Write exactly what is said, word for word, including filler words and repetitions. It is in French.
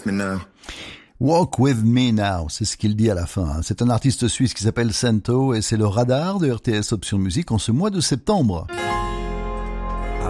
with me now. Walk with me now, c'est ce qu'il dit à la fin. C'est un artiste suisse qui s'appelle Sento et c'est le radar de R T S Option Musique en ce mois de septembre.